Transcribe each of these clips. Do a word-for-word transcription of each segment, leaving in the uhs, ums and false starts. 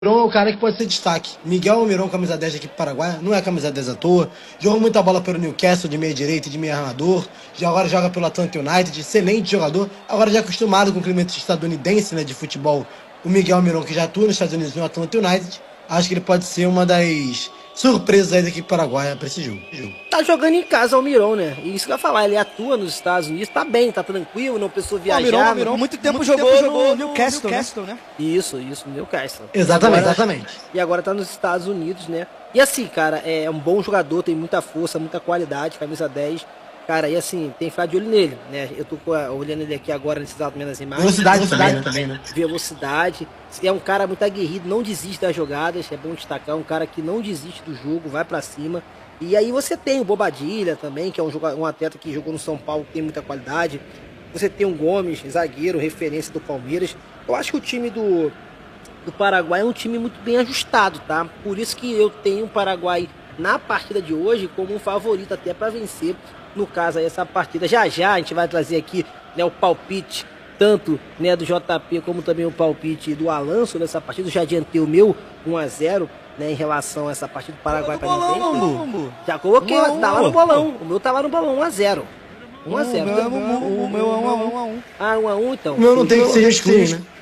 Almiron é o cara que pode ser destaque. Miguel Almiron, camisa dez da equipe paraguaia, não é camisa dez à toa. Jogou muita bola pelo Newcastle de meia direita e de meia armador. Já agora joga pelo Atlanta United, excelente jogador. Agora já acostumado com o clima estadunidense, né, de futebol. O Miguel Almiron, que já atua nos Estados Unidos no Atlanta United, acho que ele pode ser uma das surpresas aí da equipe paraguaia para esse jogo. Tá jogando em casa o Almiron, né? E isso que eu ia falar, ele atua nos Estados Unidos, tá bem, tá tranquilo, não precisou viajar. O Almiron, Almiron muito tempo muito jogou, tempo jogou no, no Newcastle, Newcastle, né? Isso, isso, no Newcastle. Exatamente, agora, exatamente. E agora tá nos Estados Unidos, né? E assim, cara, é um bom jogador, tem muita força, muita qualidade, camisa dez. Cara, e assim, tem que ficar de olho nele, né? Eu tô olhando ele aqui agora nesses altos nas imagens. Velocidade, velocidade também, né? Velocidade. É um cara muito aguerrido, não desiste das jogadas, é bom destacar, um cara que não desiste do jogo, vai pra cima. E aí você tem o Bobadilha também, que é um, jogador, um atleta que jogou no São Paulo, que tem muita qualidade. Você tem o Gomes, zagueiro, referência do Palmeiras. Eu acho que o time do, do Paraguai é um time muito bem ajustado, tá? Por isso que eu tenho o Paraguai na partida de hoje como um favorito até para vencer. No caso aí, essa partida, já já a gente vai trazer aqui, né, o palpite, tanto, né, do J P como também o palpite do Alanço nessa partida. Eu já adiantei o meu um a zero, né, em relação a essa partida do Paraguai para ninguém. Já coloquei, um, um, tá lá no bolão. O meu tá lá no bolão, um a zero. um a zero. O meu é um a um. Ah, um a um então. O meu não tem que ser excluído, né?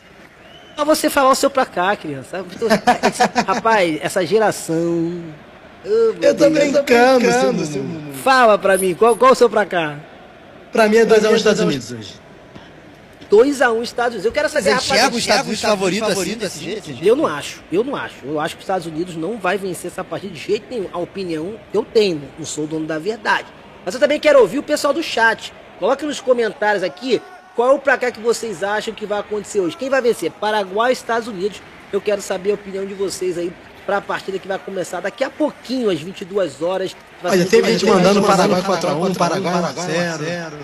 Só você falar o seu pra cá, criança. Rapaz, essa geração... Oh, eu tô brincando, brincando seu Mumu. Fala pra mim, qual, qual o seu pra cá? Pra mim é dois a um Estados Unidos hoje. dois a um Estados Unidos. Eu quero saber, rapaz, enxerga os Estados Unidos favorito assim, desse jeito? Eu não acho, eu não acho. Eu acho que os Estados Unidos não vai vencer essa partida de jeito nenhum. A opinião que eu tenho, não sou o dono da verdade. Mas eu também quero ouvir o pessoal do chat. Coloque nos comentários aqui qual é o pra cá que vocês acham que vai acontecer hoje. Quem vai vencer? Paraguai ou Estados Unidos? Eu quero saber a opinião de vocês aí para a partida que vai começar daqui a pouquinho, às vinte e duas horas. Olha, tem gente mandando o Paraguai quatro a um, Paraguai um a zero.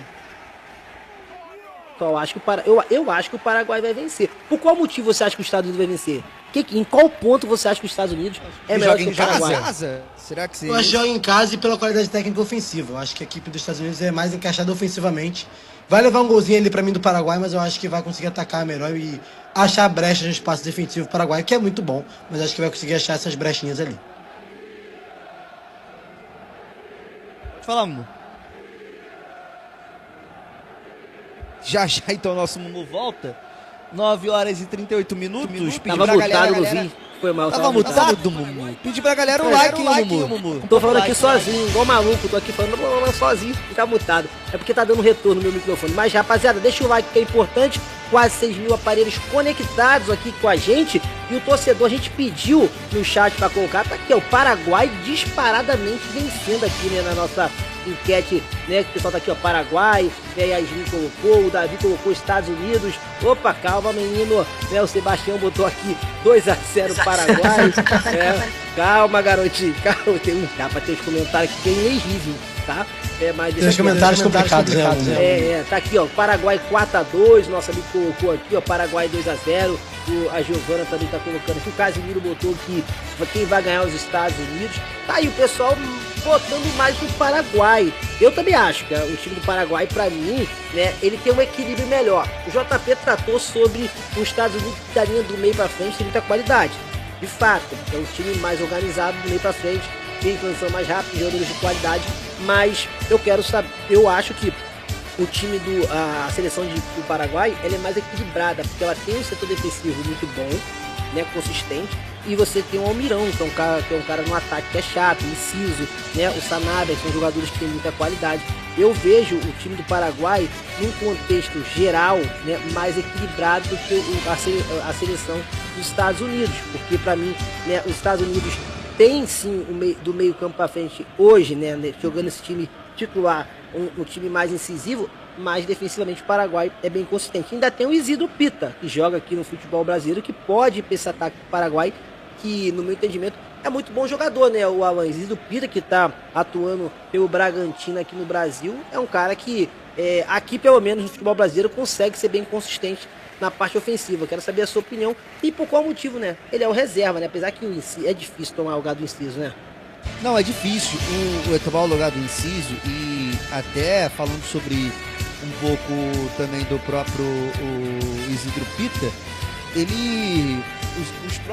Então, eu, acho que o Para... eu, eu acho que o Paraguai vai vencer. Por qual motivo você acha que os Estados Unidos vai vencer? Que, em qual ponto você acha que os Estados Unidos é melhor que o Paraguai? Casa? Será que sim? Eu acho que joga em casa e pela qualidade técnica ofensiva. Eu acho que a equipe dos Estados Unidos é mais encaixada ofensivamente. Vai levar um golzinho ali pra mim do Paraguai, mas eu acho que vai conseguir atacar melhor e achar brechas no espaço defensivo do Paraguai, que é muito bom, mas acho que vai conseguir achar essas brechinhas ali. Pode falar, Mumu. Já já então nosso Mumu volta. nove horas e trinta e oito minutos. minutos. Tava mutado, galera, no galera... Foi mal, tava, tava mutado, Mumu. Pedi pra galera um like, like, Mumu. Mumu. Tô falando aqui sozinho, igual maluco. Tô aqui falando blá, blá, sozinho e tá mutado. É porque tá dando retorno no meu microfone. Mas, rapaziada, deixa o like que é importante. Quase seis mil aparelhos conectados aqui com a gente. E o torcedor, a gente pediu no chat pra colocar. Tá aqui, ó, o Paraguai disparadamente vencendo aqui, né, na nossa enquete, né, que o pessoal tá aqui, ó, Paraguai, né, a Yasmin colocou, o Davi colocou Estados Unidos. Opa, calma, menino, né, o Sebastião botou aqui dois a zero Paraguai. É, calma, garotinho, calma, tem um, dá pra ter os comentários aqui que é ilegível, tá? É, mas tem os comentários complicados, complicados, né? É, é, tá aqui, ó, Paraguai quatro a dois, nosso amigo colocou aqui, ó, Paraguai dois a zero, o, a Giovana também tá colocando aqui, o Casimiro botou que quem vai ganhar os Estados Unidos. Tá aí o pessoal botando mais no Paraguai. Eu também acho que o time do Paraguai, pra mim, né, ele tem um equilíbrio melhor. O J P tratou sobre os Estados Unidos da linha do meio pra frente, tem muita qualidade. De fato, é um time mais organizado do meio pra frente, tem transição mais rápida, jogadores de qualidade, mas eu quero saber, eu acho que o time do, a, a seleção de, do Paraguai, ela é mais equilibrada, porque ela tem um setor defensivo muito bom, né, consistente, e você tem o Almirão, que é um cara, que é um cara no ataque que é chato, inciso, né, o Sanabria, que são jogadores que têm muita qualidade. Eu vejo o time do Paraguai, num contexto geral, né, mais equilibrado do que o, a, a seleção dos Estados Unidos, porque para mim, né, os Estados Unidos tem sim o meio, do meio campo para frente hoje, né, jogando esse time titular, um, um time mais incisivo, mas defensivamente o Paraguai é bem consistente. Ainda tem o Isidro Pita, que joga aqui no futebol brasileiro, que pode ir para esse ataque do Paraguai, que no meu entendimento é muito bom jogador, né, o Alan Isidro Pita, que está atuando pelo Bragantino aqui no Brasil, é um cara que é, aqui pelo menos no futebol brasileiro consegue ser bem consistente na parte ofensiva. Quero saber a sua opinião e por qual motivo, né? Ele é o reserva, né? Apesar que é difícil tomar o lugar do Inciso, né? Não, é difícil o, o tomar o lugar do Inciso, e até falando sobre um pouco também do próprio o Isidro Pita, ele os, os